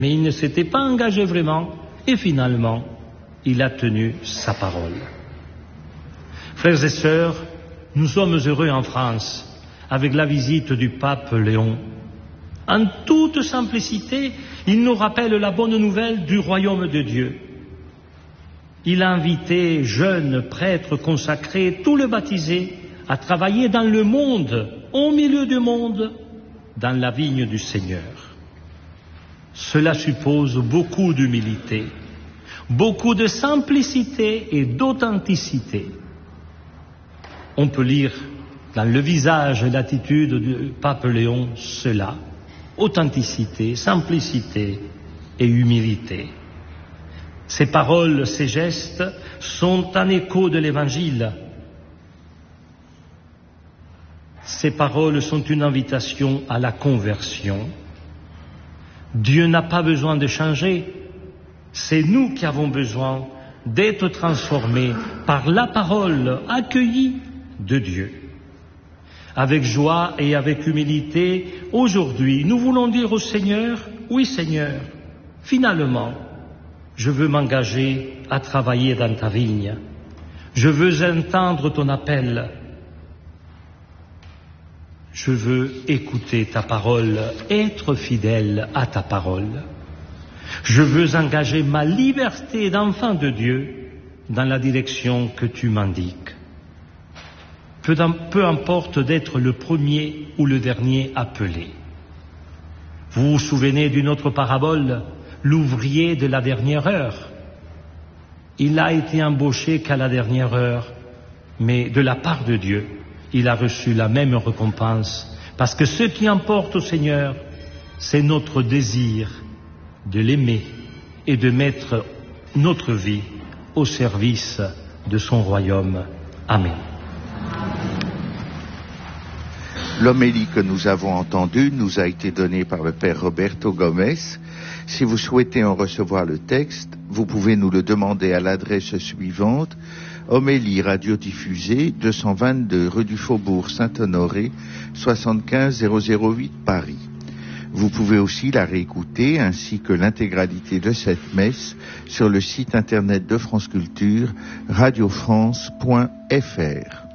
Mais il ne s'était pas engagé vraiment, et finalement, il a tenu sa parole. Frères et sœurs, nous sommes heureux en France, avec la visite du pape Léon. En toute simplicité, il nous rappelle la bonne nouvelle du royaume de Dieu. Il a invité jeunes prêtres consacrés, tous les baptisés, à travailler dans le monde, au milieu du monde, dans la vigne du Seigneur. Cela suppose beaucoup d'humilité, beaucoup de simplicité et d'authenticité. On peut lire dans le visage et l'attitude du pape Léon cela, authenticité, simplicité et humilité. Ces paroles, ces gestes sont un écho de l'Évangile. Ces paroles sont une invitation à la conversion. Dieu n'a pas besoin de changer, c'est nous qui avons besoin d'être transformés par la parole accueillie de Dieu. Avec joie et avec humilité, aujourd'hui, nous voulons dire au Seigneur, oui Seigneur, finalement, je veux m'engager à travailler dans ta vigne. Je veux entendre ton appel. Je veux écouter ta parole, être fidèle à ta parole. Je veux engager ma liberté d'enfant de Dieu dans la direction que tu m'indiques. Peu importe d'être le premier ou le dernier appelé. Vous vous souvenez d'une autre parabole, l'ouvrier de la dernière heure. Il a été embauché qu'à la dernière heure, mais de la part de Dieu, il a reçu la même récompense, parce que ce qui importe au Seigneur, c'est notre désir de l'aimer et de mettre notre vie au service de son royaume. Amen. L'homélie que nous avons entendue nous a été donnée par le Père Roberto Gomez. Si vous souhaitez en recevoir le texte, vous pouvez nous le demander à l'adresse suivante: Homélie radiodiffusée, 222 rue du Faubourg Saint-Honoré, 75 008 Paris. Vous pouvez aussi la réécouter, ainsi que l'intégralité de cette messe, sur le site internet de France Culture, radiofrance.fr.